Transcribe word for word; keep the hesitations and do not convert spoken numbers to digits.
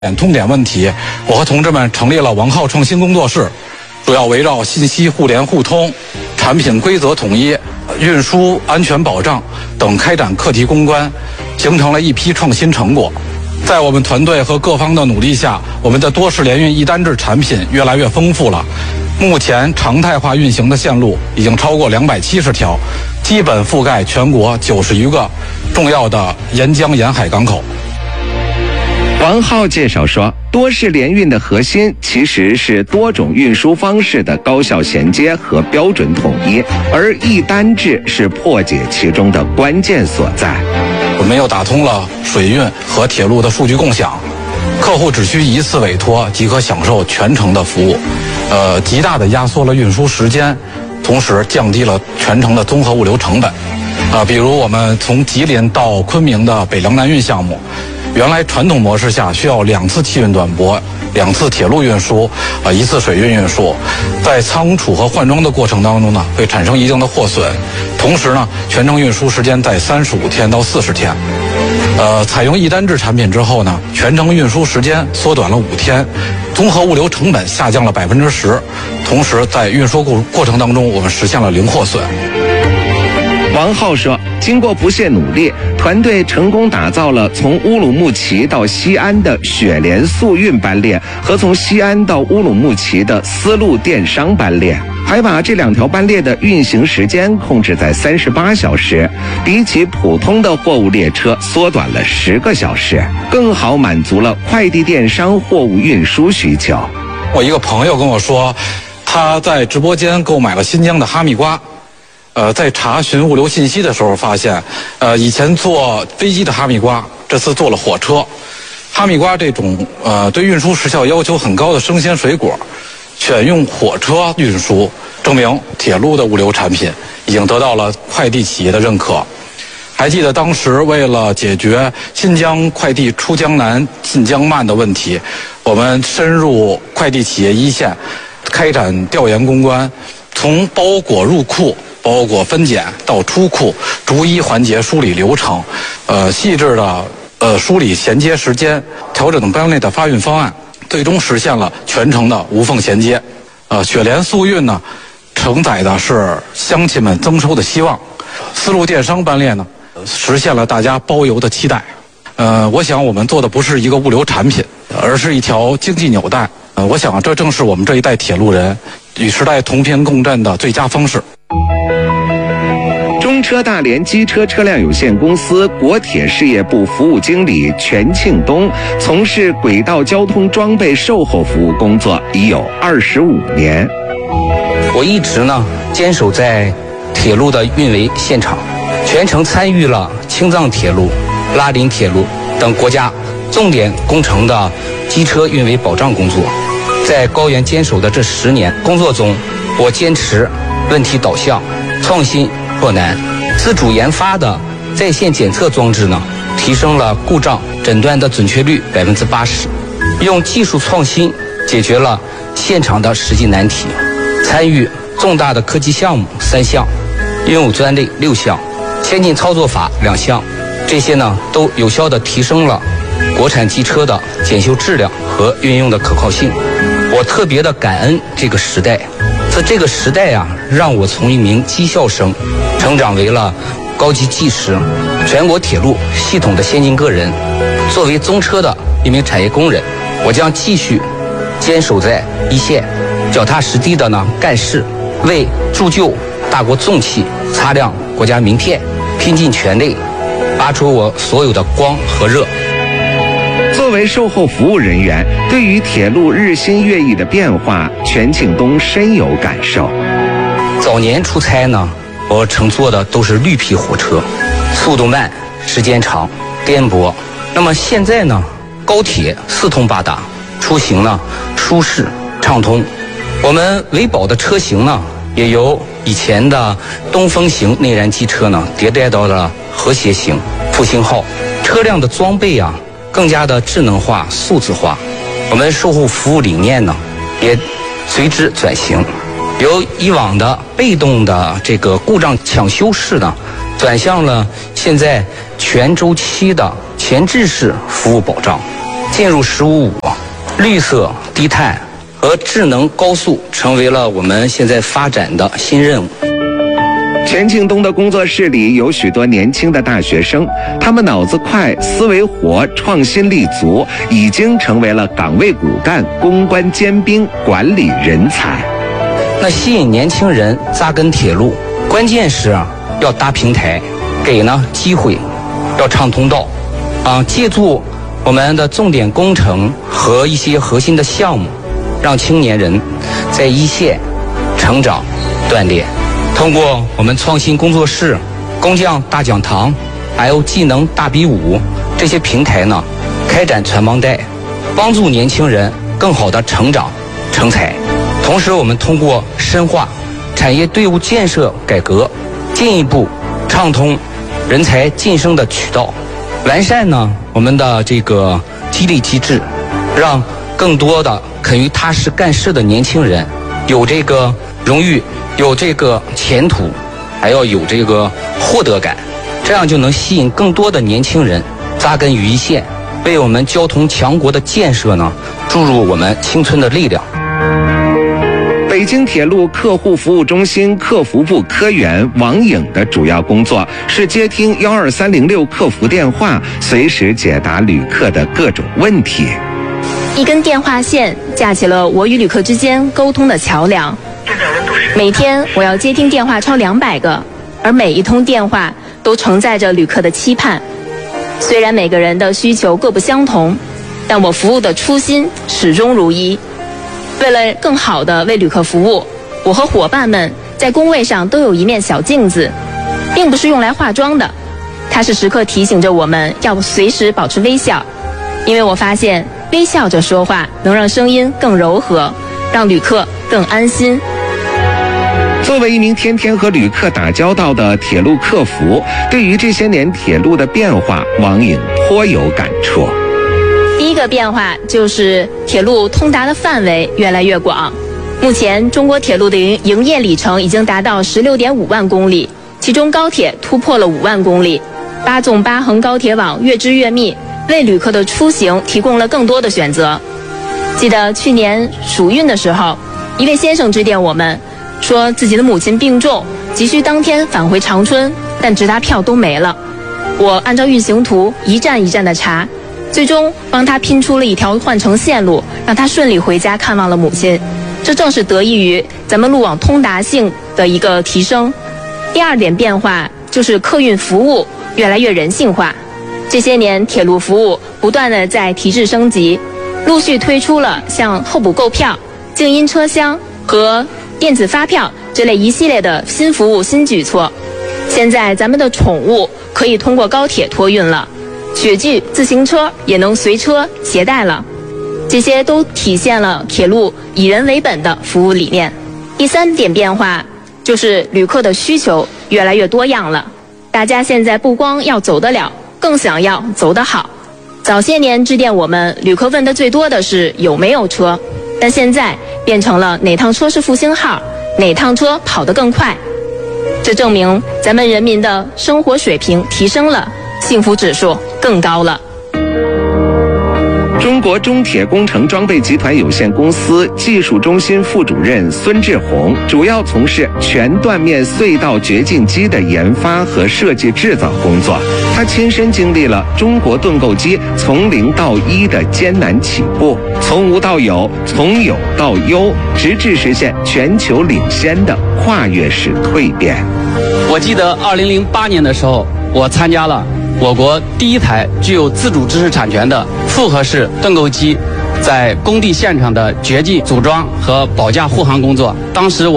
痛点问题，我和同志们成立了王浩创新工作室，主要围绕信息互联互通、产品规则统一、运输安全保障等开展课题攻关，形成了一批创新成果。在我们团队和各方的努力下，我们的多式联运一单制产品越来越丰富了。目前常态化运行的线路已经超过两百七十条，基本覆盖全国九十余个重要的沿江沿海港口。 王浩介绍说，多式联运的核心其实是多种运输方式的高效衔接和标准统一，而一单制是破解其中的关键所在。 我们又打通了水运和铁路的数据共享，客户只需一次委托即可享受全程的服务，呃，极大的压缩了运输时间，同时降低了全程的综合物流成本。啊、呃，比如我们从吉林到昆明的北凉南运项目，原来传统模式下需要两次气运短驳、两次铁路运输、呃一次水运运输，在仓储和换装的过程当中呢，会产生一定的货损。同时呢，全程运输时间在三十五天到四十天。呃，采用一单制产品之后呢，全程运输时间缩短了五天，综合物流成本下降了百分之十，同时在运输过过程当中，我们实现了零货损。 王浩说，经过不懈努力，团队成功打造了从乌鲁木齐到西安的雪联速运班列和从西安到乌鲁木齐的丝路电商班列，还把这两条班列的运行时间控制在三十八小时，比起普通的货物列车缩短了十个小时，更好满足了快递电商货物运输需求。 我一个朋友跟我说，他在直播间购买了新疆的哈密瓜。呃，在查询物流信息的时候发现，呃，以前坐飞机的哈密瓜，这次坐了火车。哈密瓜这种呃对运输时效要求很高的生鲜水果，选用火车运输，证明铁路的物流产品已经得到了快递企业的认可。还记得当时为了解决新疆快递出江难进江慢的问题，我们深入快递企业一线，开展调研攻关，从包裹入库、包裹分拣到出库，逐一环节梳理流程，呃，细致的呃梳理衔接时间，调整班列的发运方案，最终实现了全程的无缝衔接。呃，雪联速运呢，承载的是乡亲们增收的希望；丝路电商班列呢，实现了大家包邮的期待。呃，我想我们做的不是一个物流产品，而是一条经济纽带。呃，我想这正是我们这一代铁路人与时代同频共振的最佳方式。 中车大连机车车辆有限公司国铁事业部服务经理全庆东从事轨道交通装备售后服务工作已有二十五年。 我一直呢坚守在铁路的运维现场，全程参与了青藏铁路、拉林铁路等国家重点工程的机车运维保障工作。在高原坚守的这十年工作中，我坚持问题导向、创新破难，自主研发的在线检测装置呢，提升了故障诊断的准确率百分之八十，用技术创新解决了现场的实际难题，参与重大的科技项目三项，运务专利六项，先进操作法两项，这些呢都有效地提升了国产机车的检修质量和运用的可靠性。我特别的感恩这个时代，在这个时代啊，让我从一名技校生成长为了高级技师，全国铁路系统的先进个人。作为中车的一名产业工人，我将继续坚守在一线，脚踏实地的呢干事，为铸就大国重器、擦亮国家名片，拼尽全力，发出我所有的光和热。 作为售后服务人员，对于铁路日新月异的变化，全庆东深有感受。 早年出差呢，我乘坐的都是绿皮火车，速度慢，时间长，颠簸。那么现在呢，高铁四通八达，出行呢舒适畅通。我们维保的车型呢，也由以前的东风型内燃机车呢，迭代到了和谐型、复兴号。车辆的装备啊，更加的智能化、数字化。我们售后服务理念呢，也随之转型，由以往的被动的这个故障抢修式呢，转向了现在全周期的前置式服务保障。 进入“十五五”，绿色、低碳和智能高速成为了我们现在发展的新任务。 钱庆东的工作室里有许多年轻的大学生，他们脑子快、思维活、创新力足，已经成为了岗位骨干、公关尖兵、管理人才。 那吸引年轻人扎根铁路，关键是啊，要搭平台，给呢机会，要畅通道，啊，借助我们的重点工程和一些核心的项目，让青年人在一线成长锻炼。通过我们创新工作室、工匠大讲堂，还有技能大比武这些平台呢，开展传帮带，帮助年轻人更好的成长成才。同时，我们通过深化产业队伍建设改革，进一步畅通人才晋升的渠道，完善呢我们的这个激励机制，让更多的肯于踏实干事的年轻人有这个荣誉，有这个前途，还要有这个获得感，这样就能吸引更多的年轻人扎根于一线，为我们交通强国的建设呢注入我们青春的力量。 北京铁路客户服务中心客服部科员王颖的主要工作是接听幺二三零六客服电话，随时解答旅客的各种问题。 一根电话线架起了我与旅客之间沟通的桥梁。每天我要接听电话超两百个，而每一通电话都承载着旅客的期盼。虽然每个人的需求各不相同，但我服务的初心始终如一。为了更好地为旅客服务，我和伙伴们在工位上都有一面小镜子，并不是用来化妆的，它是时刻提醒着我们要随时保持微笑，因为我发现微笑着说话能让声音更柔和，让旅客更安心。 作为一名天天和旅客打交道的铁路客服，对于这些年铁路的变化，王颖颇有感触。 第一个变化就是铁路通达的范围越来越广。目前中国铁路的营营业里程已经达到十六点五万公里，其中高铁突破了五万公里，八纵八横高铁网越织越密，为旅客的出行提供了更多的选择。记得去年暑运的时候，一位先生致电我们，说自己的母亲病重，急需当天返回长春，但直达票都没了。我按照运行图一站一站的查，最终帮他拼出了一条换乘线路，让他顺利回家看望了母亲。这正是得益于咱们路网通达性的一个提升。第二点变化就是客运服务越来越人性化。这些年铁路服务不断的在提质升级，陆续推出了像候补购票、静音车厢和电子发票这类一系列的新服务新举措。现在咱们的宠物可以通过高铁托运了，雪具、自行车也能随车携带了，这些都体现了铁路以人为本的服务理念。第三点变化就是旅客的需求越来越多样了，大家现在不光要走得了，更想要走得好。早些年致电我们，旅客问的最多的是有没有车，但现在变成了哪趟车是复兴号，哪趟车跑得更快。这证明咱们人民的生活水平提升了，幸福指数更高了。 中国中铁工程装备集团有限公司技术中心副主任孙志宏主要从事全断面隧道掘进机的研发和设计制造工作。他亲身经历了中国盾构机从零到一的艰难起步，从无到有，从有到优，直至实现全球领先的跨越式蜕变。 我记得二零零八年的时候，我参加了我国第一台具有自主知识产权的复合式盾构机在工地现场的掘进、组装和保驾护航工作。当时我